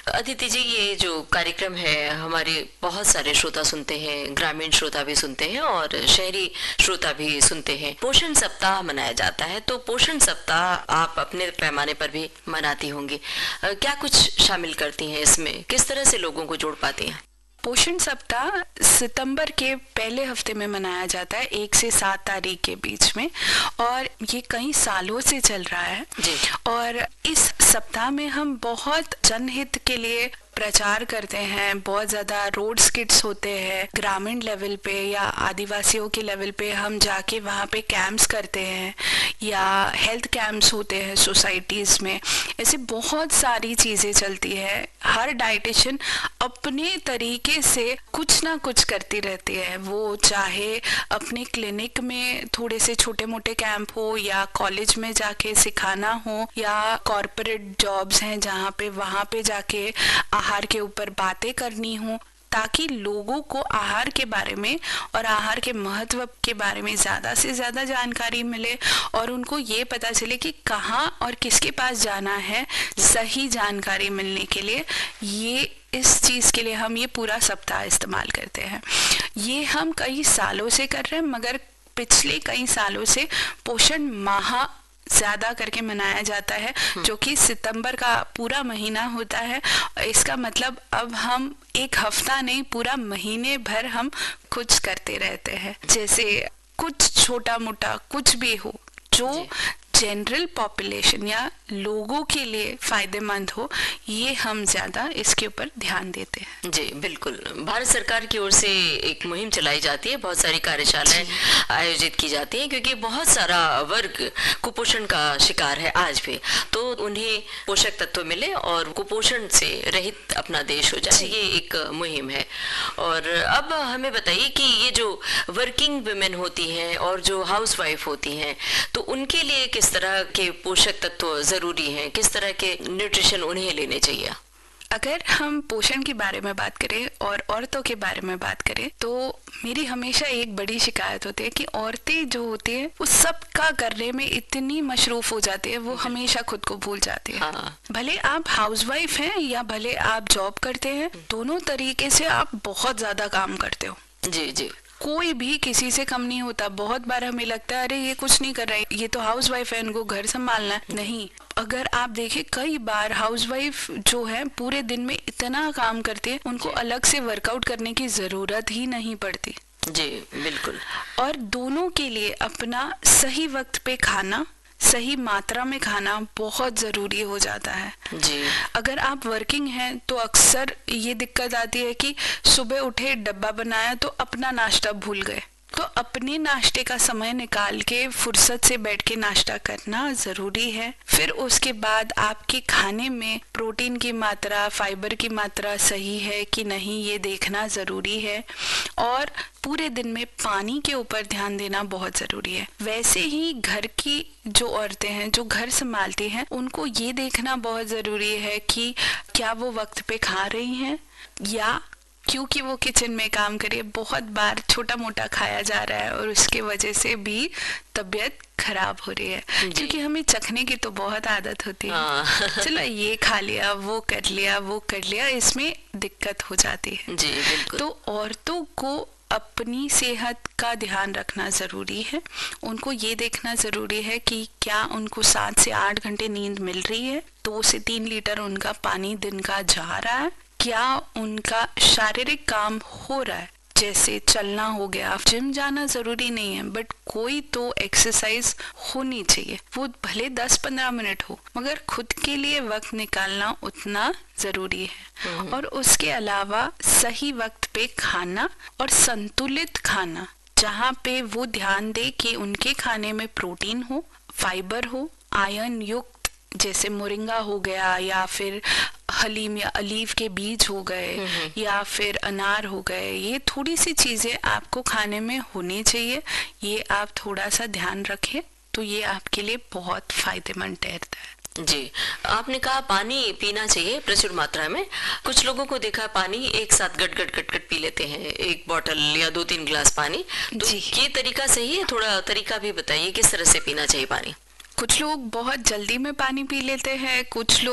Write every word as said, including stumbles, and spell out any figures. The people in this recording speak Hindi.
अदिति जी, ये जो कार्यक्रम है हमारे बहुत सारे श्रोता सुनते हैं, ग्रामीण श्रोता भी सुनते हैं और शहरी श्रोता भी सुनते हैं। पोषण सप्ताह मनाया जाता है, तो पोषण सप्ताह आप अपने पैमाने पर भी मनाती होंगी, क्या कुछ शामिल करती हैं इसमें, किस तरह से लोगों को जोड़ पाती हैं? पोषण सप्ताह सितंबर के पहले हफ्ते में मनाया जाता है, एक से सात तारीख के बीच में, और ये कई सालों से चल रहा है जी। और इस सप्ताह में हम बहुत जनहित के लिए प्रचार करते हैं, बहुत ज़्यादा रोड स्किट्स होते हैं, ग्रामीण लेवल पे या आदिवासियों के लेवल पे हम जाके वहाँ पे कैंप्स करते हैं या हेल्थ कैंप्स होते हैं सोसाइटीज़ में। ऐसे बहुत सारी चीज़ें चलती है। हर डाइटिशियन अपने तरीके से कुछ ना कुछ करती रहती है, वो चाहे अपने क्लिनिक में थोड़े से छोटे मोटे कैंप हो या कॉलेज में जाके सिखाना हो या कॉरपोरेट जॉब्स हैं जहाँ पे वहाँ पे जाके आहार के ऊपर बातें करनी हो, ताकि लोगों को आहार के बारे में और आहार के महत्व के बारे में ज़्यादा से ज़्यादा जानकारी मिले और उनको ये पता चले कि कहाँ और किसके पास जाना है सही जानकारी मिलने के लिए। ये इस चीज़ के लिए हम ये पूरा सप्ताह इस्तेमाल करते हैं। ये हम कई सालों से कर रहे हैं, मगर पिछले कई सालों से पोषण माह ज्यादा करके मनाया जाता है, जो कि सितंबर का पूरा महीना होता है। इसका मतलब अब हम एक हफ्ता नहीं, पूरा महीने भर हम कुछ करते रहते हैं। जैसे कुछ छोटा मोटा कुछ भी हो जो जनरल पॉपुलेशन या लोगों के लिए फायदेमंद हो, ये हम ज्यादा इसके ऊपर ध्यान देते हैं। जी बिल्कुल, भारत सरकार की ओर से एक मुहिम चलाई जाती है, बहुत सारी कार्यशालाएं आयोजित की जाती हैं, क्योंकि बहुत सारा वर्ग कुपोषण का शिकार है आज भी, तो उन्हें पोषक तत्व मिले और कुपोषण से रहित अपना देश हो जाए, ये एक मुहिम है। और अब हमें बताइए कि ये जो वर्किंग वुमेन होती हैं और जो हाउस वाइफ होती हैं, तो उनके लिए किस तरह के पोषक तत्व जरूरी हैं, किस तरह के न्यूट्रिशन उन्हें लेने चाहिए? अगर हम पोषण के बारे में बात करें और औरतों के बारे में बात करें, तो मेरी हमेशा एक बड़ी शिकायत होती है कि औरतें जो होती है वो सब का करने में इतनी मशरूफ हो जाती है, वो हमेशा खुद को भूल जाती है। हाँ। भले आप हाउसवाइफ हैं या भले आप जॉब करते हैं, दोनों तरीके से आप बहुत ज्यादा काम करते हो। जी जी, कोई भी किसी से कम नहीं होता। बहुत बार हमें लगता है अरे ये कुछ नहीं कर रहा है, ये तो हाउसवाइफ है, इनको घर संभालना है। नहीं, अगर आप देखें कई बार हाउसवाइफ जो है पूरे दिन में इतना काम करती है, उनको अलग से वर्कआउट करने की जरूरत ही नहीं पड़ती। जी बिल्कुल। और दोनों के लिए अपना सही वक्त पे खाना, सही मात्रा में खाना बहुत जरूरी हो जाता है। जी। अगर आप वर्किंग हैं तो अक्सर ये दिक्कत आती है कि सुबह उठे, डब्बा बनाया तो अपना नाश्ता भूल गए। तो अपने नाश्ते का समय निकाल के फुर्सत से बैठ के नाश्ता करना जरूरी है। फिर उसके बाद आपके खाने में प्रोटीन की मात्रा, फाइबर की मात्रा सही है कि नहीं, ये देखना जरूरी है। और पूरे दिन में पानी के ऊपर ध्यान देना बहुत जरूरी है। वैसे ही घर की जो औरतें हैं जो घर संभालती हैं, उनको ये देखना बहुत जरूरी है कि क्या वो वक्त पे खा रही हैं, या क्योंकि वो किचन में काम करे, बहुत बार छोटा मोटा खाया जा रहा है और उसके वजह से भी तबीयत खराब हो रही है, क्योंकि हमें चखने की तो बहुत आदत होती है। हाँ। चलो ये खा लिया, वो कर लिया, वो कर लिया, इसमें दिक्कत हो जाती है। जी बिल्कुल। तो औरतों को अपनी सेहत का ध्यान रखना जरूरी है। उनको ये देखना जरूरी है कि क्या उनको सात से आठ घंटे नींद मिल रही है, दो से तीन लीटर उनका पानी दिन का जा रहा है, क्या उनका शारीरिक काम हो रहा है, जैसे चलना हो गया। जिम जाना जरूरी नहीं है, बट कोई तो एक्सरसाइज होनी चाहिए, वो भले दस पंद्रह मिनट हो, मगर खुद के लिए वक्त निकालना उतना जरूरी है। और उसके अलावा सही वक्त पे खाना और संतुलित खाना, जहाँ पे वो ध्यान दे कि उनके खाने में प्रोटीन हो, फाइबर हो, आयरन युक्त, जैसे मोरिंगा हो गया या फिर हलीम या अलीव के बीज हो गए या फिर अनार हो गए, ये थोड़ी सी चीजें आपको खाने में होनी चाहिए। ये आप थोड़ा सा ध्यान रखें तो ये आपके लिए बहुत फायदेमंद ठहरता है। जी, आपने कहा पानी पीना चाहिए प्रचुर मात्रा में। कुछ लोगों को देखा पानी एक साथ गट गट गट गट पी लेते हैं, एक बोतल या दो तीन गिलास पानी, तो ये तरीका सही है? थोड़ा तरीका भी बताइए किस तरह से पीना चाहिए पानी। कुछ लोग बहुत जल्दी में पानी पी लेते हैं, कुछ लोग